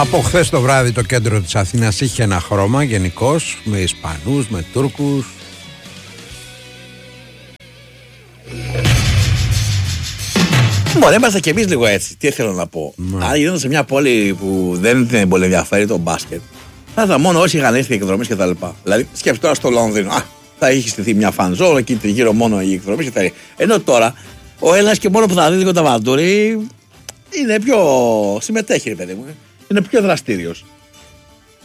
Από χθες το βράδυ το κέντρο της Αθήνας είχε ένα χρώμα γενικώς, με Ισπανούς, με Τούρκους. Μωρέ, είμαστε κι εμείς λίγο έτσι. Τι θέλω να πω. Αν γινόταν σε μια πόλη που δεν την πολύ ενδιαφέρει το μπάσκετ, θα ήταν μόνο όσοι είχαν έρθει εκδρομές κτλ. Δηλαδή, σκέψτε τώρα στο Λονδίνο. Θα είχε στηθεί μια φανζόλα εκεί τριγύρω μόνο οι εκδρομές κτλ. Ενώ τώρα ο Έλληνας και μόνο που θα δει λίγο τα βαντούρι είναι πιο. Συμμετέχει, ρε παιδί μου. Είναι πιο δραστήριος.